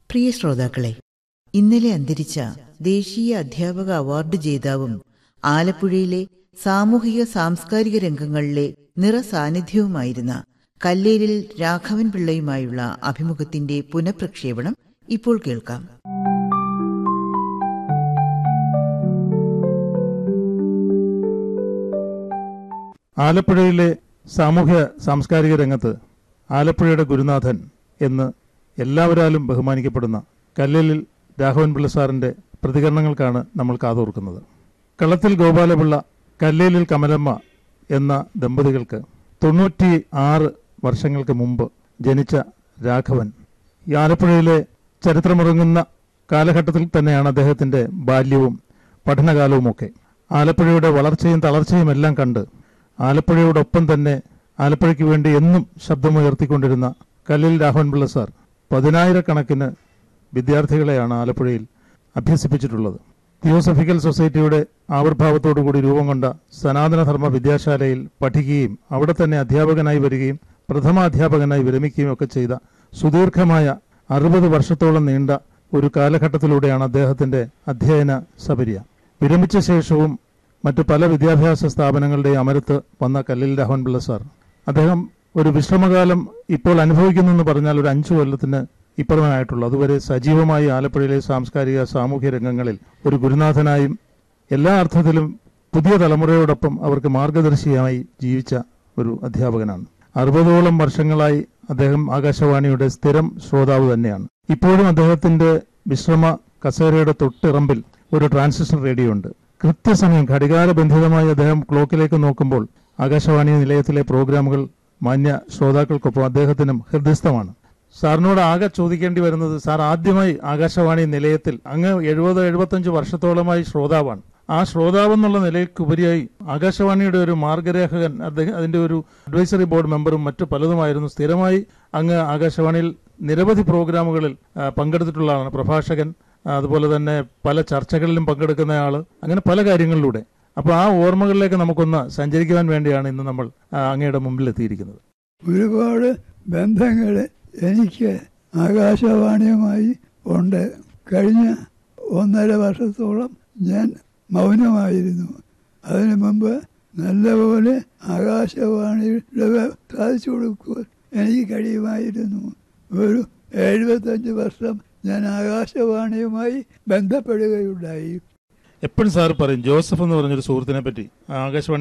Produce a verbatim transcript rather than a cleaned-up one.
പ്രിയ ശ്രോതാക്കളെ, ഇന്നലെ അന്തരിച്ച ദേശീയ അധ്യാപക അവാർഡ് ജേതാവും ആലപ്പുഴയിലെ സാമൂഹിക സാംസ്കാരിക രംഗങ്ങളിലെ നിറസാന്നിധ്യവുമായിരുന്ന കല്ലേലിൽ രാഘവൻ പിള്ളയുമായുള്ള അഭിമുഖത്തിന്റെ പുനഃപ്രക്ഷേപണം ഇപ്പോൾ കേൾക്കാം. ആലപ്പുഴയിലെ സാമൂഹ്യ സാംസ്കാരിക രംഗത്ത് ആലപ്പുഴയുടെ ഗുരുനാഥൻ എന്ന് എല്ലാവരാലും ബഹുമാനിക്കപ്പെടുന്ന കല്ലേലിൽ രാഘവൻ പിള്ള സാറിൻ്റെ പ്രതികരണങ്ങൾക്കാണ് നമ്മൾ കാതോർക്കുന്നത്. കളത്തിൽ ഗോപാലപിള്ള, കല്ലേലിൽ കമലമ്മ എന്ന ദമ്പതികൾക്ക് തൊണ്ണൂറ്റി ആറ് വർഷങ്ങൾക്ക് മുമ്പ് ജനിച്ച രാഘവൻ ഈ ആലപ്പുഴയിലെ ചരിത്രമുറങ്ങുന്ന കാലഘട്ടത്തിൽ തന്നെയാണ് അദ്ദേഹത്തിൻ്റെ ബാല്യവും പഠനകാലവുമൊക്കെ. ആലപ്പുഴയുടെ വളർച്ചയും തളർച്ചയും എല്ലാം കണ്ട് ആലപ്പുഴയോടൊപ്പം തന്നെ ആലപ്പുഴയ്ക്ക് വേണ്ടി എന്നും ശബ്ദമുയർത്തിക്കൊണ്ടിരുന്ന കല്ലേലിൽ രാഘവൻ പിള്ള സാർ പതിനായിരക്കണക്കിന് വിദ്യാർത്ഥികളെയാണ് ആലപ്പുഴയിൽ അഭ്യസിപ്പിച്ചിട്ടുള്ളത്. തിയോസഫിക്കൽ സൊസൈറ്റിയുടെ ആവിർഭാവത്തോടുകൂടി രൂപം കൊണ്ട സനാതനധർമ്മ വിദ്യാശാലയിൽ പഠിക്കുകയും അവിടെ തന്നെ അധ്യാപകനായി വരികയും പ്രഥമ അധ്യാപകനായി വിരമിക്കുകയും ഒക്കെ ചെയ്ത സുദീർഘമായ അറുപത് വർഷത്തോളം നീണ്ട ഒരു കാലഘട്ടത്തിലൂടെയാണ് അദ്ദേഹത്തിൻ്റെ അധ്യയന സപര്യ. വിരമിച്ച ശേഷവും മറ്റു പല വിദ്യാഭ്യാസ സ്ഥാപനങ്ങളുടെയും അമരത്ത് വന്ന കല്ലേലിൽ രാഘവൻ പിള്ള സാർ അദ്ദേഹം ഒരു വിശ്രമകാലം ഇപ്പോൾ അനുഭവിക്കുന്നെന്ന് പറഞ്ഞാൽ ഒരു അഞ്ചു കൊല്ലത്തിന് ഇപ്പുറമായിട്ടുള്ളൂ. അതുവരെ സജീവമായി ആലപ്പുഴയിലെ സാംസ്കാരിക സാമൂഹ്യ രംഗങ്ങളിൽ ഒരു ഗുരുനാഥനായും എല്ലാ അർത്ഥത്തിലും പുതിയ തലമുറയോടൊപ്പം അവർക്ക് മാർഗദർശിയായി ജീവിച്ച ഒരു അധ്യാപകനാണ്. അറുപതോളം വർഷങ്ങളായി അദ്ദേഹം ആകാശവാണിയുടെ സ്ഥിരം ശ്രോതാവ് തന്നെയാണ്. ഇപ്പോഴും അദ്ദേഹത്തിന്റെ വിശ്രമ കസേരയുടെ തൊട്ടിറമ്പിൽ ഒരു ട്രാൻസിസ്റ്റർ റേഡിയോ ഉണ്ട്. കൃത്യസമയം ഘടികാരബന്ധിതമായി അദ്ദേഹം ക്ലോക്കിലേക്ക് നോക്കുമ്പോൾ ആകാശവാണി നിലയത്തിലെ പ്രോഗ്രാമുകൾ മാന്യ ശ്രോതാക്കൾക്കൊപ്പം അദ്ദേഹത്തിനും ഹൃദയസ്ഥമാണ്. സാറിനോട് ആകെ ചോദിക്കേണ്ടി വരുന്നത്, സാർ ആദ്യമായി ആകാശവാണി നിലയത്തിൽ അങ്ങ് എഴുപത് എഴുപത്തഞ്ച് വർഷത്തോളമായി ശ്രോതാവാണ്. ആ ശ്രോതാവ് എന്നുള്ള നിലയ്ക്കുപരിയായി ആകാശവാണിയുടെ ഒരു മാർഗരേഖകൻ, അദ്ദേഹം അതിന്റെ ഒരു അഡ്വൈസറി ബോർഡ് മെമ്പറും മറ്റു പലതുമായിരുന്നു. സ്ഥിരമായി അങ്ങ് ആകാശവാണിയിൽ നിരവധി പ്രോഗ്രാമുകളിൽ പങ്കെടുത്തിട്ടുള്ളതാണ്. പ്രഭാഷകൻ, അതുപോലെ തന്നെ പല ചർച്ചകളിലും പങ്കെടുക്കുന്നയാൾ, അങ്ങനെ പല കാര്യങ്ങളിലൂടെ. അപ്പോൾ ആ ഓർമ്മകളിലേക്ക് നമുക്കൊന്ന് സഞ്ചരിക്കുവാൻ വേണ്ടിയാണ് ഇന്ന് നമ്മൾ അങ്ങയുടെ മുമ്പിൽ എത്തിയിരിക്കുന്നത്. ഒരുപാട് ബന്ധങ്ങൾ എനിക്ക് ആകാശവാണിയുമായി ഉണ്ട്. കഴിഞ്ഞ ഒന്നര വർഷത്തോളം ഞാൻ മൗനമായിരുന്നു. അതിനു മുമ്പ് നല്ലപോലെ ആകാശവാണിയുടെ സാധിച്ചു കൊടുക്കുവാൻ എനിക്ക് കഴിയുമായിരുന്നു. ഒരു എഴുപത്തഞ്ച് വർഷം ഞാൻ ആകാശവാണിയുമായി ബന്ധപ്പെടുകയുണ്ടായി. എപ്പോഴും സാർ പറയും, ജോസഫ് എന്ന് പറഞ്ഞൊരു സുഹൃത്തിനെ പറ്റി, ആകാശവാണി